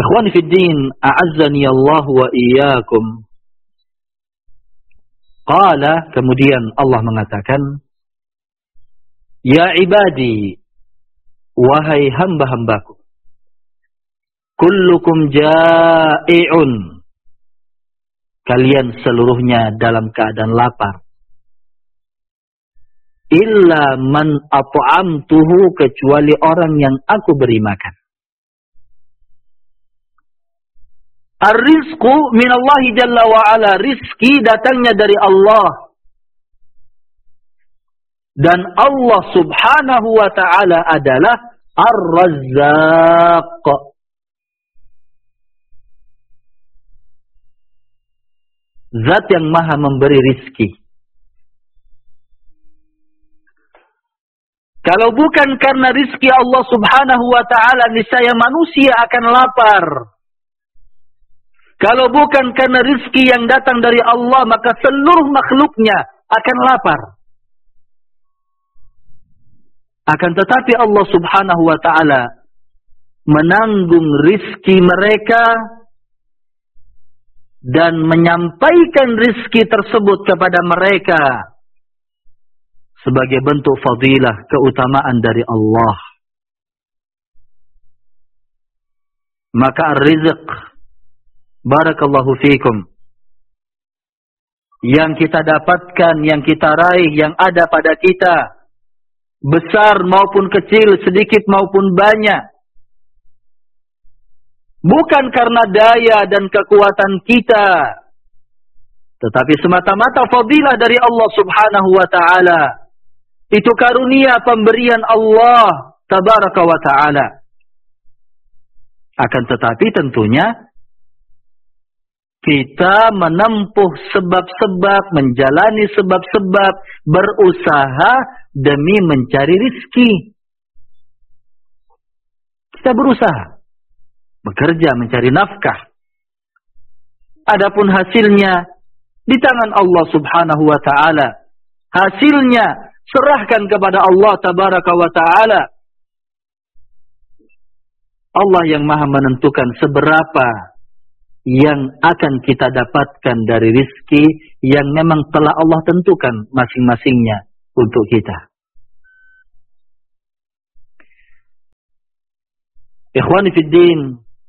Ikhwani fid din, a'azzani Allah wa iyyakum. Qala, kemudian Allah mengatakan, ya ibadi, wahai hamba-hambaku, kullukum ja'i'un, kalian seluruhnya dalam keadaan lapar. Illa man at'amtuhu, kecuali orang yang aku beri makan. Ar-rizqu minallahi jalla wa'ala, rizki datangnya dari Allah. Dan Allah subhanahu wa ta'ala adalah Ar-Razzaq. Zat yang maha memberi rizki. Kalau bukan karena rizki Allah subhanahu wa ta'ala, niscaya manusia akan lapar. Kalau bukan karena rizki yang datang dari Allah, maka seluruh makhluknya akan lapar. Akan tetapi Allah subhanahu wa ta'ala menanggung rizki mereka dan menyampaikan rizki tersebut kepada mereka sebagai bentuk fadilah, keutamaan dari Allah. Maka ar-rizq, barakallahu fikum, yang kita dapatkan, yang kita raih, yang ada pada kita, besar maupun kecil, sedikit maupun banyak, bukan karena daya dan kekuatan kita, tetapi semata-mata fadilah dari Allah subhanahu wa ta'ala. Itu karunia pemberian Allah tabaraka wa ta'ala. Akan tetapi tentunya kita menempuh sebab-sebab, menjalani sebab-sebab, berusaha demi mencari rizki. Kita berusaha, bekerja, mencari nafkah. Adapun hasilnya di tangan Allah subhanahu wa ta'ala. Hasilnya serahkan kepada Allah tabaraka wa ta'ala. Allah yang maha menentukan seberapa yang akan kita dapatkan dari rizki yang memang telah Allah tentukan masing-masingnya untuk kita. Ikhwani fid din,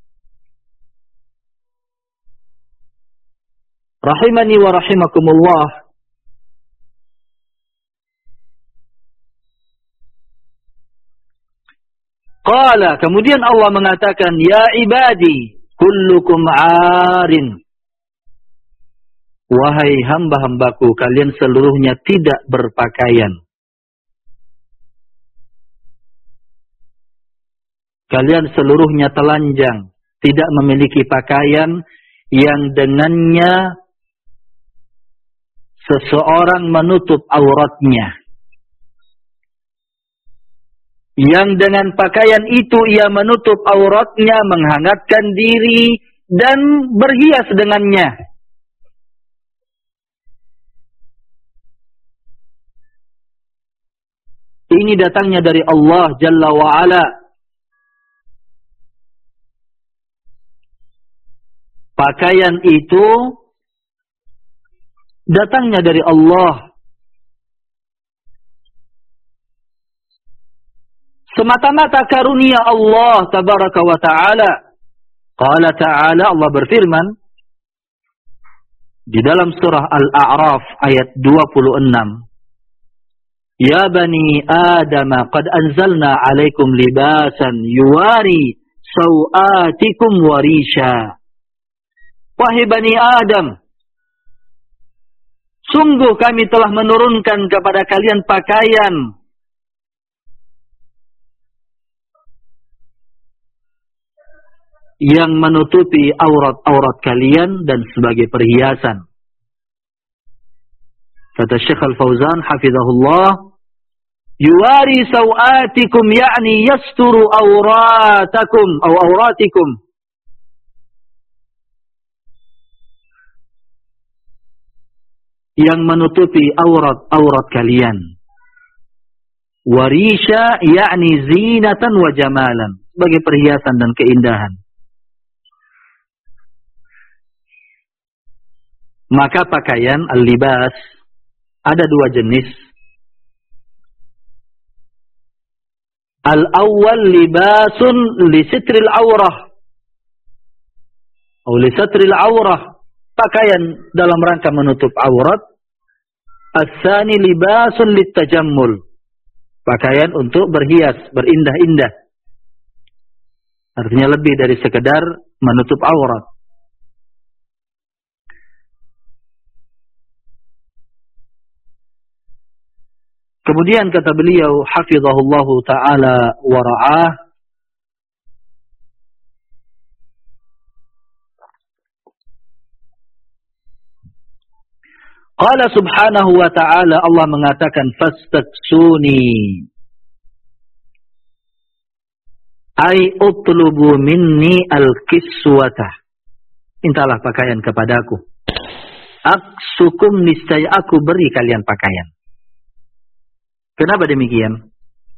rahimani wa rahimakumullah. Qala, kemudian Allah mengatakan, ya ibadi, kullukum arin. Wahai hamba-hambaku, kalian seluruhnya tidak berpakaian. Kalian seluruhnya telanjang, tidak memiliki pakaian yang dengannya seseorang menutup auratnya. Yang dengan pakaian itu ia menutup auratnya, menghangatkan diri, dan berhias dengannya. Ini datangnya dari Allah Jalla wa'ala. Pakaian itu datangnya dari Allah. Semata-mata karunia Allah tabaraka wa ta'ala. Qala ta'ala, Allah berfirman di dalam surah Al-A'raf ayat 26. Ya bani Adam, qad anzalna alaikum libasan yuwari sawatikum warisha. Wahai bani Adam, sungguh kami telah menurunkan kepada kalian pakaian yang menutupi aurat-aurat kalian dan sebagai perhiasan. Kata Syekh Al-Fauzan hafizahullah, yuwari sawatikum yakni yasturu auratakum atau auratikum. Yang menutupi aurat-aurat kalian. Warisha yakni zinatan wa jamalan, sebagai perhiasan dan keindahan. Maka pakaian al-libas ada dua jenis. Al-awwal libasun li sitril aurah atau li satril aurah, pakaian dalam rangka menutup aurat. As-tsani libasun litajammul, pakaian untuk berhias, berindah-indah. Artinya lebih dari sekedar menutup aurat. Kemudian kata beliau hafizahullahu ta'ala wa ra'ah, qala subhanahu wa ta'ala, Allah mengatakan fastaksuni, ay utlubu minni al-kiswata, mintalah pakaian kepadaku, aksukum, niscaya aku beri kalian pakaian. Kenapa demikian?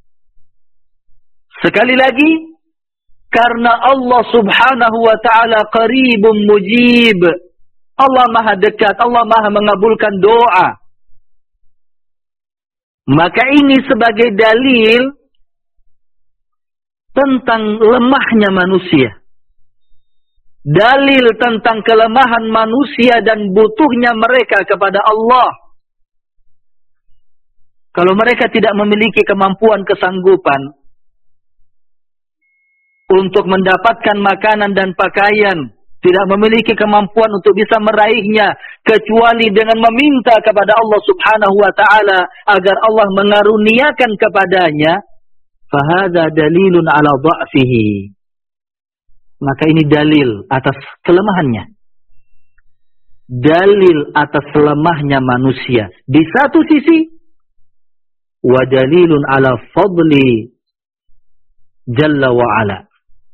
Sekali lagi, karena Allah subhanahu wa ta'ala qaribun mujib. Allah maha dekat, Allah maha mengabulkan doa. Maka ini sebagai dalil tentang lemahnya manusia. Dalil tentang kelemahan manusia dan butuhnya mereka kepada Allah. Kalau mereka tidak memiliki kemampuan, kesanggupan untuk mendapatkan makanan dan pakaian, tidak memiliki kemampuan untuk bisa meraihnya, kecuali dengan meminta kepada Allah subhanahu wa ta'ala agar Allah mengaruniakan kepadanya, fahadha dalilun ala dha'fihi. Maka ini dalil atas kelemahannya. Dalil atas lemahnya manusia. Di satu sisi, wa dalilun ala fadli jalla wa ala,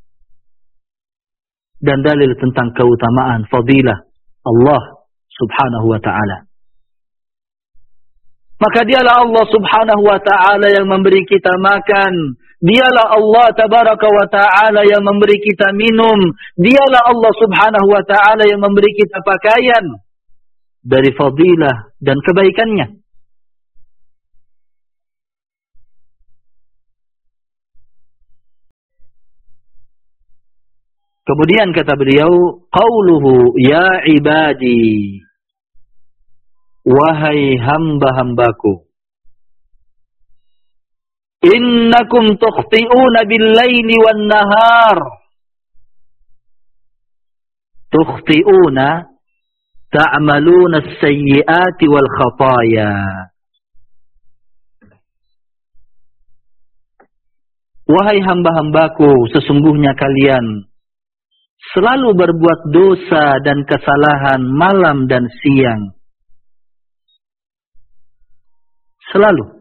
dan dalil tentang keutamaan fadilah Allah subhanahu wa ta'ala. Maka dialah Allah subhanahu wa ta'ala yang memberi kita makan, dialah Allah tabaraka wa ta'ala yang memberi kita minum, dialah Allah subhanahu wa ta'ala yang memberi kita pakaian dari fadilah dan kebaikannya. Kemudian kata beliau, qauluhu ya ibadi, wahai hamba-hambaku, innakum tukhti'una bil-laili wan-nahar. Tukhti'una ta'maluna as-sayyi'ati wal khataya. Wahai hamba-hambaku, sesungguhnya kalian selalu berbuat dosa dan kesalahan malam dan siang. Selalu.